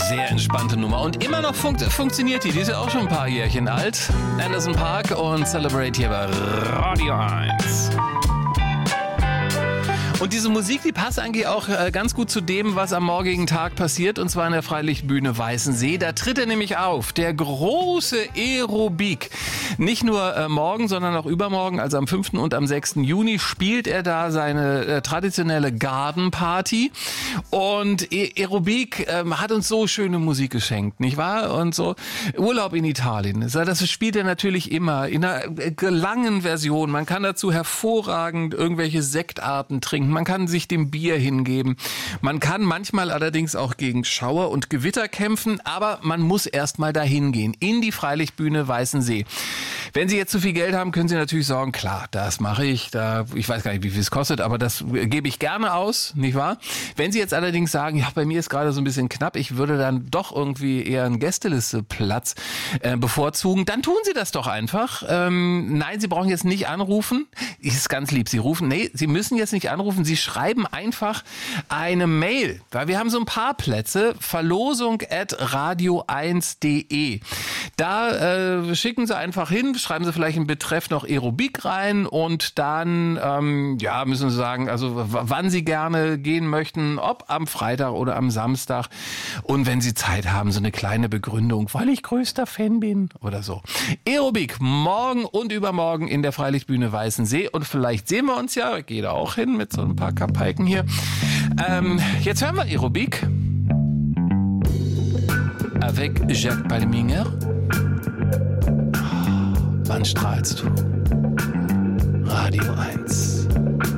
Sehr entspannte Nummer. Und immer noch funktioniert die. Die ist ja auch schon ein paar Jährchen alt. Anderson .Paak und Celebrate hier bei Radio 1. Und diese Musik, die passt eigentlich auch ganz gut zu dem, was am morgigen Tag passiert, und zwar in der Freilichtbühne Weißensee. Da tritt er nämlich auf, der große Aerobik. Nicht nur morgen, sondern auch übermorgen, also am 5. und am 6. Juni, spielt er da seine traditionelle Garden Party. Und Aerobik hat uns so schöne Musik geschenkt, nicht wahr? Und so Urlaub in Italien, das spielt er natürlich immer in einer langen Version. Man kann dazu hervorragend irgendwelche Sektarten trinken. Man kann sich dem Bier hingeben. Man kann manchmal allerdings auch gegen Schauer und Gewitter kämpfen, aber man muss erst mal dahin gehen, in die Freilichtbühne Weißensee. Wenn Sie jetzt zu viel Geld haben, können Sie natürlich sagen, klar, das mache ich. Ich weiß gar nicht, wie viel es kostet, aber das gebe ich gerne aus, nicht wahr? Wenn Sie jetzt allerdings sagen, ja, bei mir ist gerade so ein bisschen knapp, ich würde dann doch irgendwie eher einen Gästelisteplatz bevorzugen, dann tun Sie das doch einfach. Nein, Sie brauchen jetzt nicht anrufen. Ist ganz lieb. Sie müssen jetzt nicht anrufen. Sie schreiben einfach eine Mail, weil wir haben so ein paar Plätze, verlosung@radio1.de. Da schicken Sie einfach hin, schreiben Sie vielleicht im Betreff noch Aerobik rein und dann müssen Sie sagen, also wann Sie gerne gehen möchten, ob am Freitag oder am Samstag, und wenn Sie Zeit haben, so eine kleine Begründung, weil ich größter Fan bin oder so. Aerobik morgen und übermorgen in der Freilichtbühne Weißensee, und vielleicht sehen wir uns ja, ich gehe da auch hin mit so ein paar Kapaiken hier. Jetzt hören wir Aerobik avec Jacques Palminger. Wann strahlst du? Radio 1.